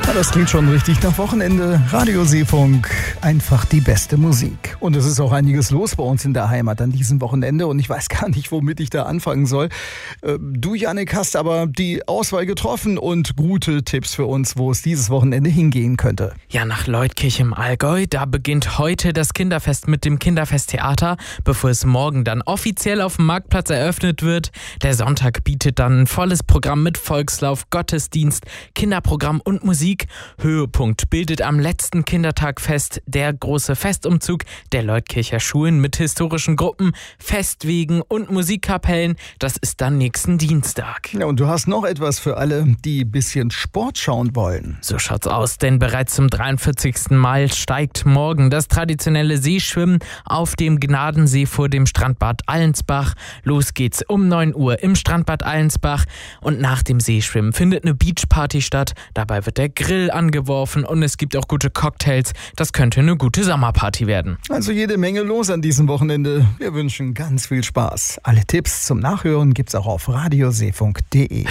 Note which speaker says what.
Speaker 1: Ja, das klingt schon richtig nach Wochenende. Radio Seefunk, einfach die beste Musik. Und es ist auch einiges los bei uns in der Heimat an diesem Wochenende und ich weiß gar nicht, womit ich da anfangen soll. Du, Jannik, hast aber die Auswahl getroffen und gute Tipps für uns, wo es dieses Wochenende hingehen könnte.
Speaker 2: Ja, nach Leutkirch im Allgäu, da beginnt heute das Kinderfest mit dem Kinderfesttheater, bevor es morgen dann offiziell auf dem Marktplatz eröffnet wird. Der Sonntag bietet dann ein volles Programm mit Volkslauf, Gottesdienst, Kinderprogramm und Musik. Höhepunkt bildet am letzten Kindertagfest der große Festumzug der Leutkircher Schulen mit historischen Gruppen, Festwegen und Musikkapellen. Das ist dann nächsten Dienstag.
Speaker 1: Ja, und du hast noch etwas für alle, die ein bisschen Sport schauen wollen.
Speaker 2: So schaut's aus, denn bereits zum 43. Mal steigt morgen das traditionelle Seeschwimmen auf dem Gnadensee vor dem Strandbad Allensbach. Los geht's um 9 Uhr im Strandbad Allensbach und nach dem Seeschwimmen findet eine Beachparty statt. Dabei wird der Grill angeworfen und es gibt auch gute Cocktails. Das könnte eine gute Sommerparty werden.
Speaker 1: Also jede Menge los an diesem Wochenende. Wir wünschen ganz viel Spaß. Alle Tipps zum Nachhören gibt's auch auf radioseefunk.de.